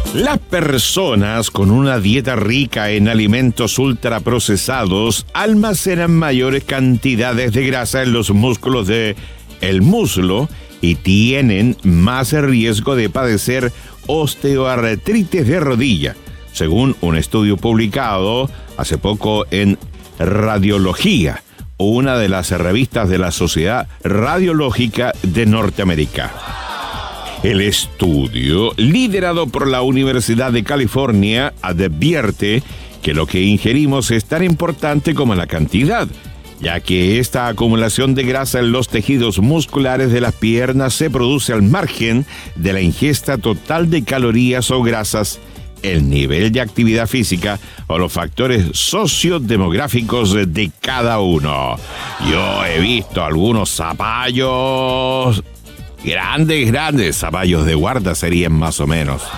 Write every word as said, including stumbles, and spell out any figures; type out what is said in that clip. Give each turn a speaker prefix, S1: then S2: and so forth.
S1: Las personas con una dieta rica en alimentos ultraprocesados almacenan mayores cantidades de grasa en los músculos del muslo y tienen más riesgo de padecer osteoartritis de rodilla, según un estudio publicado hace poco en Radiología, una de las revistas de la Sociedad Radiológica de Norteamérica. El estudio, liderado por la Universidad de California, advierte que lo que ingerimos es tan importante como la cantidad, ya que esta acumulación de grasa en los tejidos musculares de las piernas se produce al margen de la ingesta total de calorías o grasas, el nivel de actividad física o los factores sociodemográficos de cada uno. Yo he visto algunos zapallos, grandes, grandes zapallos de guarda serían más o menos.